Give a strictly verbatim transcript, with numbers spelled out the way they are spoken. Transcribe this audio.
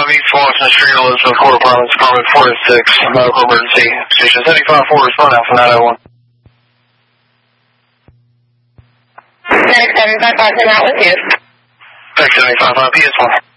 seventy-five East Washington Street, Elizabeth Court Apartments, Department four oh six, medical emergency. Station seventy-five four, respond Alpha nine oh one. Medic seven five five, I'm out with you. Medic seven five five, P S one.